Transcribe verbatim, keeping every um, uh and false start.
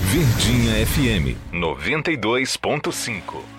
Verdinha F M noventa e dois ponto cinco.